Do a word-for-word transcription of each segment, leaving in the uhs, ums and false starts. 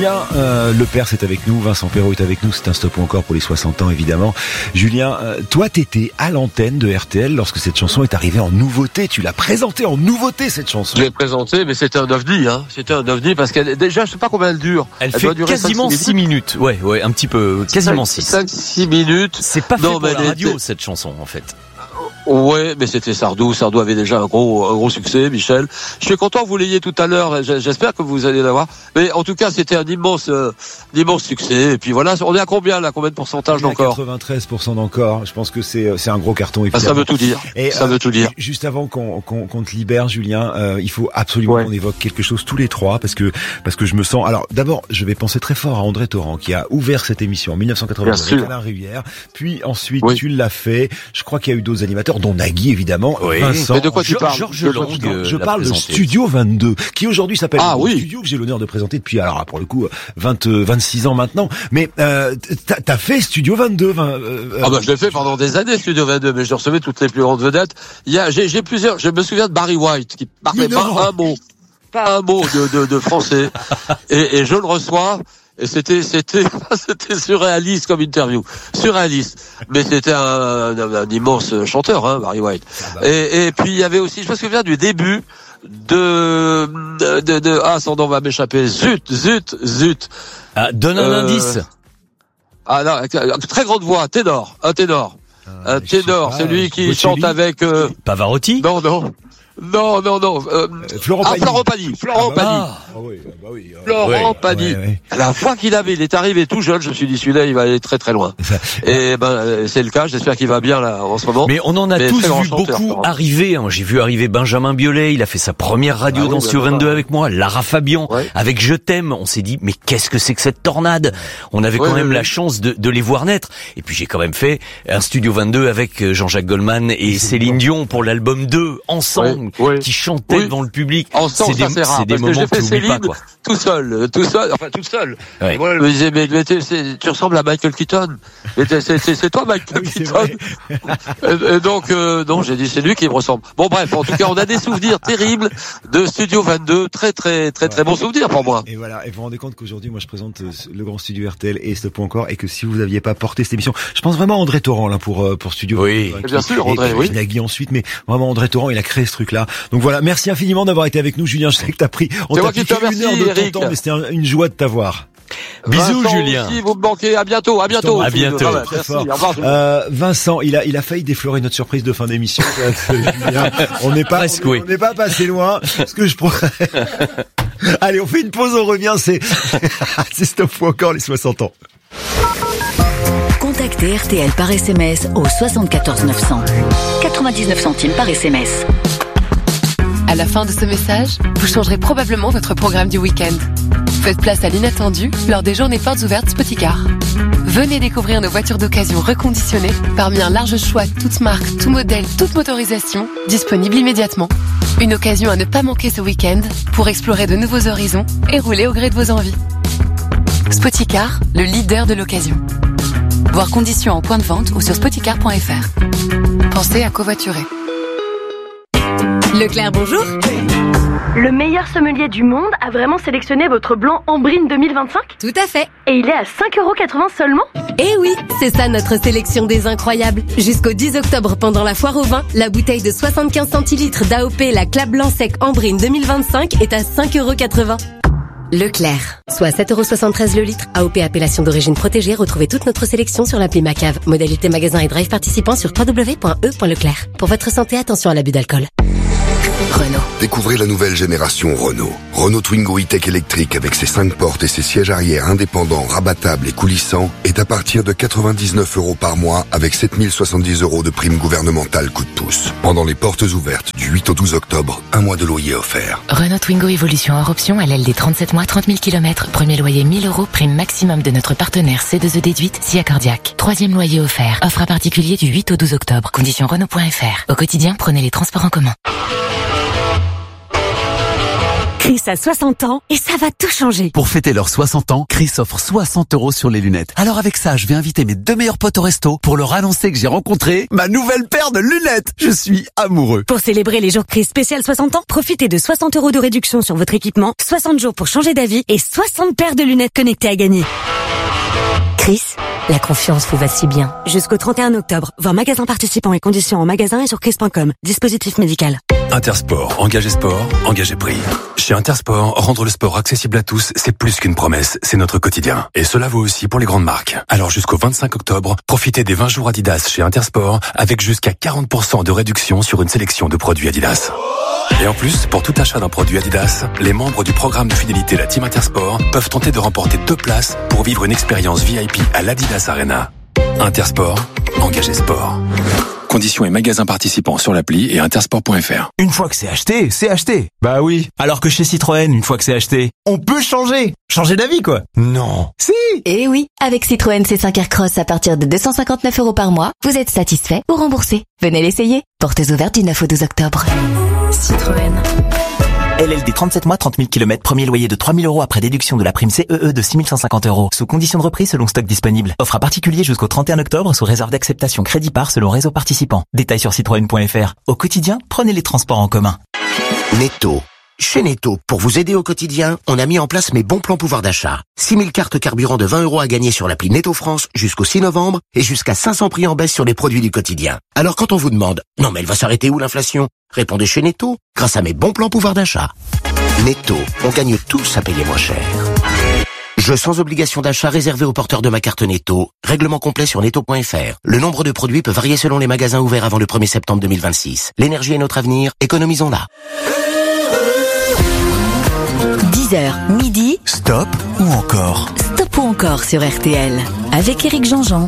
Julien euh, Lepers est avec nous, Vincent Perrault est avec nous, c'est un stop ou encore pour les soixante ans évidemment. Julien, euh, toi t'étais à l'antenne de R T L lorsque cette chanson est arrivée en nouveauté, tu l'as présentée en nouveauté cette chanson. Je l'ai présentée, mais c'était un ovni, hein. C'était un ovni parce qu'elle, déjà je sais pas combien elle dure. Elle, elle fait doit quasiment six minutes. minutes, ouais, ouais, un petit peu, quasiment six. cinq six minutes. C'est pas fait non, pour la radio était... cette chanson en fait. Ouais, mais c'était Sardou. Sardou avait déjà un gros, un gros succès, Michel. Je suis content que vous l'ayez tout à l'heure. J'espère que vous allez l'avoir. Mais en tout cas, c'était un immense, euh, un immense succès. Et puis voilà, on est à combien là? Combien de pourcentage d'encore? quatre-vingt-treize pour cent d'encore. Je pense que c'est, c'est un gros carton. Ah, ça veut tout dire. Et ça euh, veut tout dire. Juste avant qu'on, qu'on, qu'on te libère, Julien, euh, il faut absolument ouais. qu'on évoque quelque chose tous les trois parce que, parce que je me sens. Alors, d'abord, je vais penser très fort à André Torrent qui a ouvert cette émission en dix-neuf cent quatre-vingt-deux avec Alain Rivière. Puis ensuite, oui. tu l'as fait. Je crois qu'il y a eu d'autres animateurs, dont Nagui évidemment. Oui. Vincent, mais de quoi tu parles? Georges Lang, je parle de Studio vingt-deux, qui aujourd'hui s'appelle ah, oui. Studio, que j'ai l'honneur de présenter depuis, alors pour le coup, vingt, vingt-six ans maintenant. Mais euh, t'as, t'as fait Studio vingt-deux. vingt, euh, ah bah je l'ai fait pendant des années Studio vingt-deux, mais je recevais toutes les plus grandes vedettes. Il y a, j'ai, j'ai plusieurs. Je me souviens de Barry White qui parlait pas un mot, pas un mot de, de, de français, et, et je le reçois. Et c'était, c'était, c'était surréaliste comme interview. Surréaliste. Mais c'était un, un, un immense chanteur, hein, Barry White. Ah bah. et, et puis il y avait aussi, je me souviens du début de, de, de, de ah, son nom va m'échapper. Zut, zut, zut. Ah, donne un euh, indice. Ah, non, très grande voix, ténor, un ténor. Ah, un ténor, pas, celui qui Bocelli. Chante avec, euh, Pavarotti? Non, non. Non, non, non. Euh, Florent ah, Pagny. Florent Pagny. Florent ah, bah, Pagny. Ah oui, bah oui. Euh, Florent ouais, Pagny. Ouais, ouais. La fois qu'il avait, il est arrivé tout jeune, je me suis dit, celui-là, il va aller très très loin. Ça, et ben, c'est le cas. J'espère qu'il va bien là en ce moment. Mais on en a Mais tous vu chanteur, beaucoup Florent. arriver. Hein. J'ai vu arriver Benjamin Biolay. Il a fait sa première radio ah, dans oui, Studio vingt-deux avec moi. Lara Fabian ouais. avec Je t'aime. On s'est dit, mais qu'est-ce que c'est que cette tornade? On avait ouais, quand même ouais, la ouais. chance de, de les voir naître. Et puis j'ai quand même fait un Studio vingt-deux avec Jean-Jacques Goldman et Céline Dion pour l'album deux ensemble, ouais, ouais. qui chantaient oui. devant le public. Ensemble, c'est des, ça, c'est, c'est des moments que, que tu n'oublies pas, quoi. Tout seul, tout seul, enfin tout seul. Ouais. Et moi, je me disais, mais, mais tu ressembles à Michael Keaton. Mais c'est, c'est, c'est toi, Michael oui, Keaton. et, et donc, euh, non, j'ai dit, c'est lui qui me ressemble. Bon, bref, en tout cas, on a des souvenirs terribles de Studio vingt-deux. Très, très, très, très ouais. bons souvenirs pour moi. Et voilà. Et vous vous rendez compte qu'aujourd'hui, moi, je présente le grand studio R T L et Stop ou encore, et que si vous n'aviez pas porté cette émission, je pense vraiment à André Torrent, là, pour, pour Studio. Oui. vingt-deux, bien sûr, André, et, oui. Et Nagui ensuite, mais vraiment, André Torrent, il a créé ce truc-là. Donc voilà. Merci infiniment d'avoir été avec nous, Julien. Je sais que t'as pris, on c'est t'a pris une heure de ton temps, mais c'était un, une joie de t'avoir. Bisous, Vincent Julien. Aussi, vous me manquez. À bientôt, à bientôt. À bientôt. Ah, merci. Au revoir. Euh, Vincent, il a, il a failli déflorer notre surprise de fin d'émission. on n'est pas, Presque, on, oui. on n'est pas passé loin. Ce que je pourrais. Allez, on fait une pause, on revient. C'est, c'est Stop ou encore les soixante ans. Contactez R T L par S M S au soixante-quatorze neuf cents. quatre-vingt-dix-neuf centimes par S M S. À la fin de ce message, vous changerez probablement votre programme du week-end. Faites place à l'inattendu lors des journées portes ouvertes Spoticar. Venez découvrir nos voitures d'occasion reconditionnées parmi un large choix, toutes marques, tout modèle, toute motorisation, disponibles immédiatement. Une occasion à ne pas manquer ce week-end pour explorer de nouveaux horizons et rouler au gré de vos envies. Spoticar, le leader de l'occasion. Voir conditions en point de vente ou sur spoticar point f r. Pensez à covoiturer. Leclerc, bonjour. Le meilleur sommelier du monde a vraiment sélectionné votre blanc Ambrine deux mille vingt-cinq ? Tout à fait. Et il est à cinq euros quatre-vingts seulement ? Eh oui, c'est ça notre sélection des incroyables. Jusqu'au dix octobre, pendant la foire au vin, la bouteille de soixante-quinze centilitres d'A O P, la Clap Blanc Sec Ambrine deux mille vingt-cinq est à cinq euros quatre-vingts. Leclerc, soit sept euros soixante-treize le litre. A O P appellation d'origine protégée. Retrouvez toute notre sélection sur l'appli Macave. Modalité magasin et drive participant sur w w w point e point leclerc. Pour votre santé, attention à l'abus d'alcool. Renault. Découvrez la nouvelle génération Renault. Renault Twingo E-Tech électrique avec ses cinq portes et ses sièges arrière indépendants, rabattables et coulissants est à partir de quatre-vingt-dix-neuf euros par mois avec sept mille soixante-dix euros de prime gouvernementale coup de pouce. Pendant les portes ouvertes du huit au douze octobre, un mois de loyer offert. Renault Twingo Evolution hors option à l'aile des trente-sept mois, trente mille kilomètres. Premier loyer mille euros, prime maximum de notre partenaire C deux E déduite, S I A Cardiaque. Troisième loyer offert. Offre à particulier du huit au douze octobre. Conditions Renault point f r. Au quotidien, prenez les transports en commun. Chris a soixante ans et ça va tout changer. Pour fêter leurs soixante ans, Chris offre soixante euros sur les lunettes. Alors avec ça, je vais inviter mes deux meilleurs potes au resto pour leur annoncer que j'ai rencontré ma nouvelle paire de lunettes. Je suis amoureux. Pour célébrer les jours Chris spécial soixante ans, profitez de soixante euros de réduction sur votre équipement, soixante jours pour changer d'avis et soixante paires de lunettes connectées à gagner. Chris, la confiance vous va si bien. Jusqu'au trente et un octobre, voir magasin participants et conditions en magasin et sur chris point com. Dispositif médical. Intersport, engagez sport, engagez prix. Chez Intersport, rendre le sport accessible à tous, c'est plus qu'une promesse, c'est notre quotidien. Et cela vaut aussi pour les grandes marques. Alors jusqu'au vingt-cinq octobre, profitez des vingt jours Adidas chez Intersport avec jusqu'à quarante pour cent de réduction sur une sélection de produits Adidas. Et en plus, pour tout achat d'un produit Adidas, les membres du programme de fidélité la Team Intersport peuvent tenter de remporter deux places pour vivre une expérience V I P à l'Adidas Arena. Intersport, engagez sport. Conditions et magasins participants sur l'appli et intersport point f r. Une fois que c'est acheté, c'est acheté. Bah oui. Alors que chez Citroën, une fois que c'est acheté, on peut changer. Changer d'avis, quoi. Non. Si. Eh oui. Avec Citroën C cinq Aircross à partir de deux cent cinquante-neuf euros par mois, vous êtes satisfait ou remboursé. Venez l'essayer. Portes ouvertes du neuf au douze octobre. Citroën. L L D trente-sept mois, trente mille kilomètres, premier loyer de trois mille euros après déduction de la prime C E E de six mille cent cinquante euros. Sous condition de reprise selon stock disponible. Offre à particulier jusqu'au trente et un octobre sous réserve d'acceptation crédit par selon réseau participant. Détails sur citroën point f r. Au quotidien, prenez les transports en commun. Netto. Chez Netto, pour vous aider au quotidien, on a mis en place mes bons plans pouvoir d'achat. six mille cartes carburant de vingt euros à gagner sur l'appli Netto France jusqu'au six novembre et jusqu'à cinq cents prix en baisse sur les produits du quotidien. Alors quand on vous demande « Non mais elle va s'arrêter où l'inflation ?» Répondez chez Netto, grâce à mes bons plans pouvoir d'achat. Netto, on gagne tous à payer moins cher. Jeu sans obligation d'achat réservé aux porteurs de ma carte Netto. Règlement complet sur netto point f r. Le nombre de produits peut varier selon les magasins ouverts avant le premier septembre deux mille vingt-six. L'énergie est notre avenir, économisons-la. dix heures, midi. Stop ou encore? Stop ou encore sur R T L. Avec Éric Jean-Jean.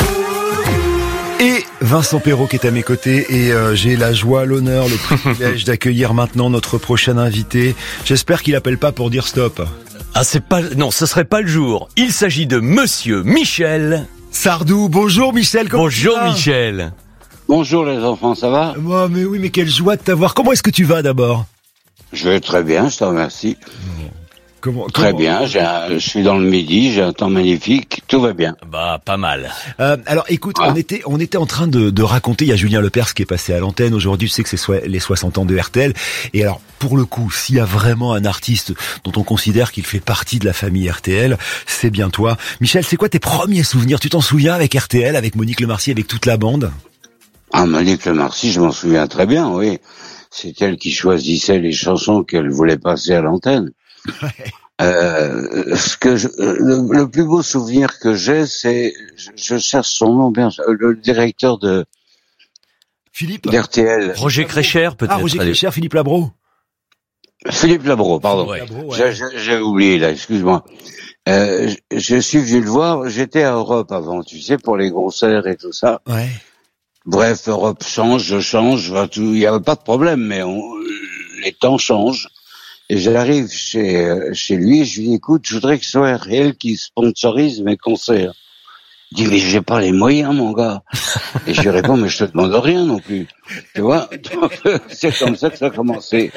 Et Vincent Perrault qui est à mes côtés et euh, j'ai la joie, l'honneur, le privilège d'accueillir maintenant notre prochain invité. J'espère qu'il appelle pas pour dire stop. Ah, c'est pas, non, ce serait pas le jour. Il s'agit de Monsieur Michel Sardou. Bonjour Michel. Comment Bonjour tu vas Michel. Bonjour les enfants, ça va? Oh, mais oui, mais quelle joie de t'avoir. Comment est-ce que tu vas d'abord? Je vais très bien, je te remercie. Comment, Très comment... bien, j'ai un, je suis dans le midi, j'ai un temps magnifique, tout va bien. Bah, pas mal. Euh, alors, écoute, ah. on était, on était en train de, de raconter, il y a Julien Lepers qui est passé à l'antenne aujourd'hui, tu sais que c'est so- les soixante ans de R T L. Et alors, pour le coup, s'il y a vraiment un artiste dont on considère qu'il fait partie de la famille R T L, c'est bien toi. Michel, c'est quoi tes premiers souvenirs? Tu t'en souviens avec R T L, avec Monique Lemarcy, avec toute la bande? Ah, Monique Lemarcy, je m'en souviens très bien, oui. C'est elle qui choisissait les chansons qu'elle voulait passer à l'antenne. Ouais. Euh, ce que je, le, le plus beau souvenir que j'ai, c'est, je, je cherche son nom bien, le directeur de Philippe d'R T L. Roger Crécher, peut-être. Ah, Roger Crécher, Philippe Labro. Philippe Labro, pardon. Ouais. J'ai, j'ai, j'ai oublié là, excuse-moi. Euh, je, je suis venu le voir. J'étais à Europe avant, tu sais, pour les concerts et tout ça. Ouais. Bref, Europe change, je change, il y avait pas de problème, mais on, les temps changent. Et j'arrive chez, chez lui, et je lui dis, écoute, je voudrais que ce soit R T L qui sponsorise mes concerts. Il dit, mais j'ai pas les moyens, mon gars. Et je lui réponds, mais je te demande rien non plus. Tu vois? Donc, c'est comme ça que ça a commencé.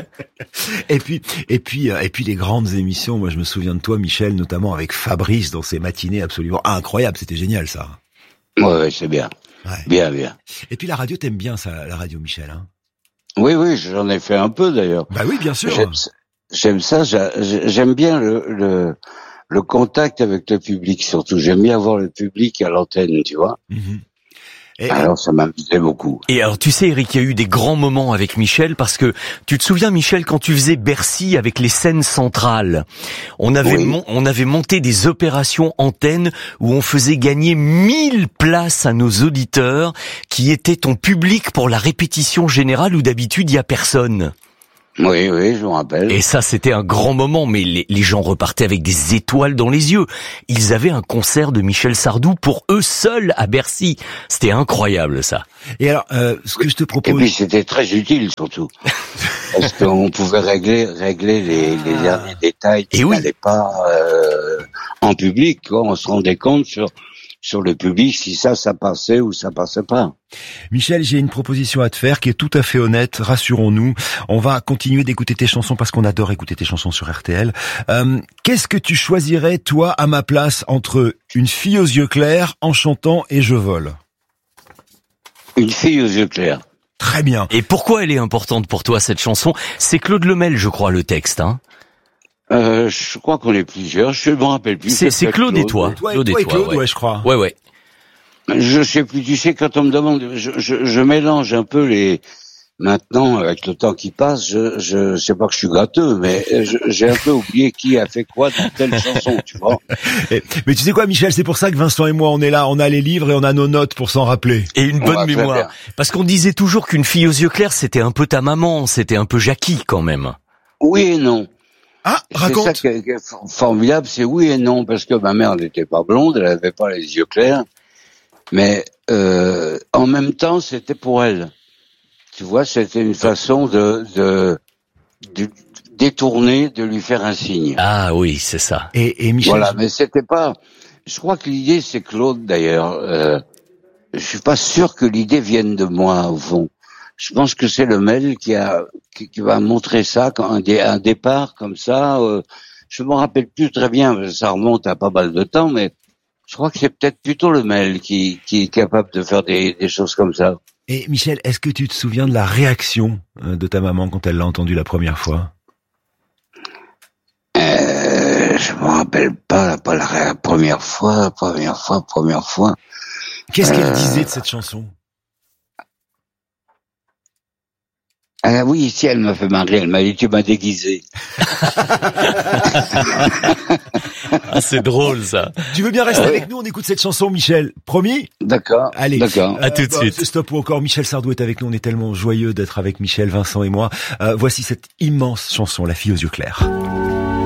Et puis, et puis, et puis les grandes émissions, moi je me souviens de toi, Michel, notamment avec Fabrice dans ces matinées absolument incroyables. C'était génial, ça. Ouais, ouais, c'est bien. Ouais. Bien, bien. Et puis la radio, t'aimes bien ça, la radio, Michel, hein? Oui, oui, j'en ai fait un peu d'ailleurs. Bah oui, bien sûr. J'aime, j'aime ça, j'aime bien le, le, le contact avec le public surtout. J'aime bien avoir le public à l'antenne, tu vois. Mm-hmm. Et alors, ça m'amusait beaucoup. Et alors, tu sais, Eric, il y a eu des grands moments avec Michel parce que tu te souviens, Michel, quand tu faisais Bercy avec les scènes centrales, on avait oui. mon, on avait monté des opérations antennes où on faisait gagner mille places à nos auditeurs qui étaient ton public pour la répétition générale où d'habitude il y a personne. Oui, oui, je me rappelle. Et ça, c'était un grand moment, mais les, les gens repartaient avec des étoiles dans les yeux. Ils avaient un concert de Michel Sardou pour eux seuls à Bercy. C'était incroyable, ça. Et alors, euh, ce que je te propose... Et puis, c'était très utile, surtout. Parce qu'on pouvait régler, régler les, les derniers détails qui n'allaient pas euh, en public, quoi. On se rendait compte sur sur le public si ça, ça passait ou ça passait pas. Michel, j'ai une proposition à te faire qui est tout à fait honnête, rassurons-nous. On va continuer d'écouter tes chansons parce qu'on adore écouter tes chansons sur R T L. Euh, qu'est-ce que tu choisirais, toi, à ma place, entre une fille aux yeux clairs en chantant et Je vole? Une fille aux yeux clairs. Très bien. Et pourquoi elle est importante pour toi, cette chanson? C'est Claude Lemel, je crois, le texte, hein? Euh, je crois qu'on est plusieurs, je ne me rappelle plus. C'est, c'est Claude, Claude et toi. Toi, Claude et toi, et Claude, ouais. ouais, je crois. Ouais, ouais. Je sais plus, tu sais, quand on me demande, je, je, je mélange un peu les, maintenant, avec le temps qui passe, je, je sais pas que je suis gâteux, mais je, j'ai un peu oublié qui a fait quoi dans telle chanson, tu vois. Mais tu sais quoi, Michel, c'est pour ça que Vincent et moi, on est là, on a les livres et on a nos notes pour s'en rappeler. Et une bonne mémoire. Parce qu'on disait toujours qu'une fille aux yeux clairs, c'était un peu ta maman, c'était un peu Jackie, quand même. Oui et non. Ah, raconte. C'est ça qui est, qui est formidable, c'est oui et non, parce que ma mère n'était pas blonde, elle avait pas les yeux clairs, mais euh, en même temps, c'était pour elle. Tu vois, c'était une façon de, de, de détourner, de lui faire un signe. Ah oui, c'est ça. Et, et Michel. Voilà, mais c'était pas. Je crois que l'idée, c'est Claude d'ailleurs. Euh, je suis pas sûr que l'idée vienne de moi au fond. Je pense que c'est Lemel qui a qui, qui va montrer ça quand un, dé, un départ comme ça. Euh, je me rappelle plus très bien, ça remonte à pas mal de temps, mais je crois que c'est peut-être plutôt Lemel qui, qui est capable de faire des, des choses comme ça. Et Michel, est-ce que tu te souviens de la réaction de ta maman quand elle l'a entendu la première fois? euh, Je me rappelle pas, pas la, la première fois, la première fois, première fois. Qu'est-ce qu'elle euh... disait de cette chanson? Ah oui, ici elle m'a fait marrer, elle m'a dit tu m'as déguisé. Ah, c'est drôle ça. Tu veux bien rester ah, avec oui. nous, on écoute cette chanson, Michel, promis? D'accord. Allez, d'accord. Euh, à tout de bah, suite. Stop ou encore Michel Sardou est avec nous, on est tellement joyeux d'être avec Michel, Vincent et moi. Euh, voici cette immense chanson, La fille aux yeux clairs.